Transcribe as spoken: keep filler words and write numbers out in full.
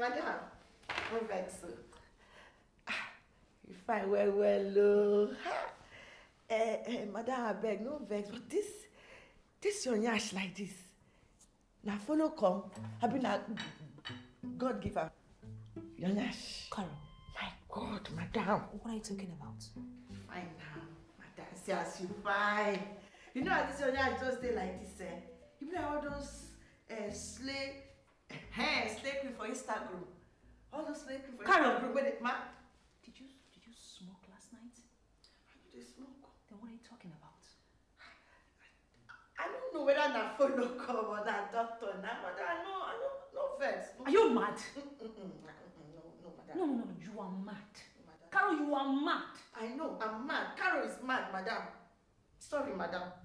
madam. No vex. Ah, you fine well, well, oh. Eh, eh, madam, I beg, no vex. But this, this your nyash like this. Now follow come. I been a God giver. Your nyash. Carol. My God, madam. What are you talking about? Fine now, madam. See as you fine. You know, this your nyash just stay like this, eh? You be like all those uh, slay, eh, slay queen for Instagram. All those slay queen for Carol. Instagram. Wait, ma. Did you did you smoke last night? I did smoke. Then what are you talking about? I don't know whether na phone no come or that doctor now, but I know, I know, no vex. No. Are you mad? Mm-mm, no, no, madam. No, no, no, you are mad. No, madam. Carol, you are mad. I know, I'm mad. Carol is mad, madam. Sorry, madam.